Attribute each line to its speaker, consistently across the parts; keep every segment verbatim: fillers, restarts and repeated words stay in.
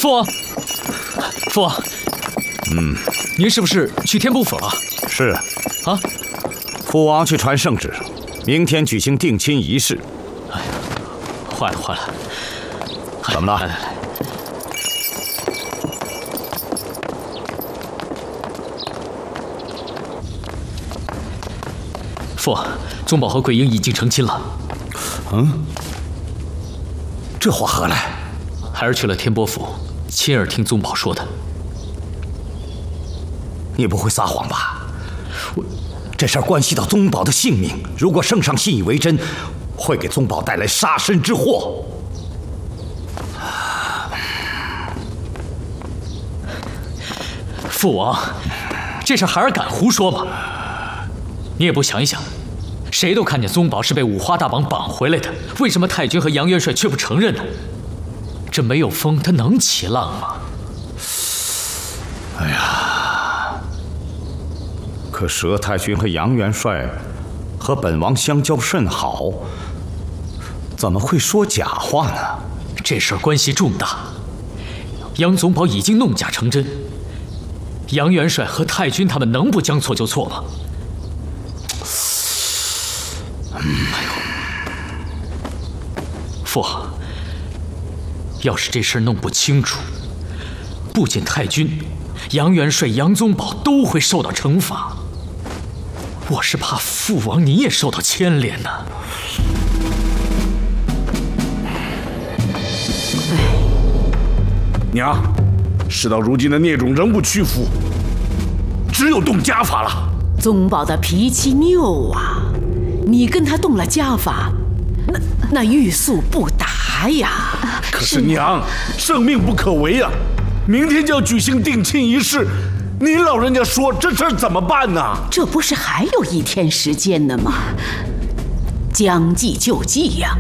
Speaker 1: 父王，父王，
Speaker 2: 嗯，
Speaker 1: 您是不是去天波府了？
Speaker 2: 是。
Speaker 1: 啊，
Speaker 2: 父王去传圣旨，明天举行定亲仪式。
Speaker 1: 哎呀，坏了坏了！
Speaker 2: 怎么了？
Speaker 1: 来来来。 父王，宗宝和桂英已经成亲了。
Speaker 2: 嗯，这话何来？
Speaker 1: 孩儿去了天波府，亲耳听宗宝说的。
Speaker 2: 你不会撒谎吧？我这事儿关系到宗宝的性命，如果圣上信以为真，会给宗宝带来杀身之祸。
Speaker 1: 父王，这事孩儿敢胡说吗？你也不想一想，谁都看见宗宝是被五花大绑绑回来的，为什么太君和杨元帅却不承认呢？这没有风，它能起浪吗？
Speaker 2: 哎呀，可佘太君和杨元帅和本王相交甚好，怎么会说假话呢？
Speaker 1: 这事儿关系重大，杨宗保已经弄假成真，杨元帅和太君他们能不将错就错吗？ 哎呦，父王，要是这事儿弄不清楚，不仅太君、杨元帅、杨宗保都会受到惩罚。我是怕父王你也受到牵连呢。
Speaker 3: 娘，事到如今的孽种仍不屈服，只有动家法了。
Speaker 4: 宗保的脾气拗啊。 你跟他动了家法，那那欲速不达呀！
Speaker 3: 可是娘，圣命不可违啊！明天就要举行定亲仪式，您老人家说这事儿怎么办呢？
Speaker 4: 这不是还有一天时间呢吗？将计就计呀！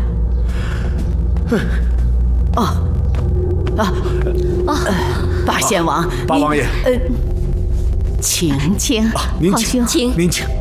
Speaker 4: 哦，啊啊！八仙王，
Speaker 3: 八王爷，
Speaker 4: 呃，请
Speaker 5: 请，
Speaker 3: 您请，
Speaker 5: 请，
Speaker 3: 您请。